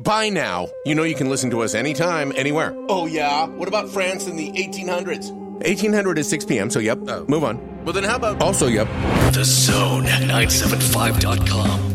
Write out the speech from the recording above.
By now, you know you can listen to us anytime, anywhere. Oh, yeah? What about France in the 1800s? 1800 is 6 p.m., so yep. Move on. Well, then how about... Also, yep. The Zone at 975.com.